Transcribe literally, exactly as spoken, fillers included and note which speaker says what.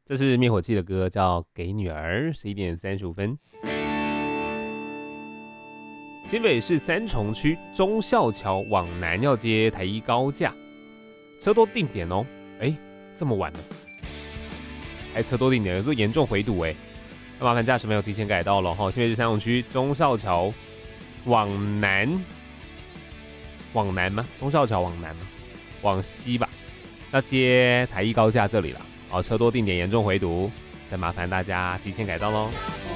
Speaker 1: 这是灭火器的歌，叫《给女儿》，十一点三十五分。新北市三重区忠孝桥往南要接台一高架，车多定点哦。哎，这么晚了，还车多定点，有时候严重回堵哎。那麻烦驾驶朋友提前改道了哈。新北市三重区忠孝桥往南，往南吗？忠孝桥往南吗？往西吧，要接台一高架这里了。哦，车多定点严重回堵，再麻烦大家提前改道喽。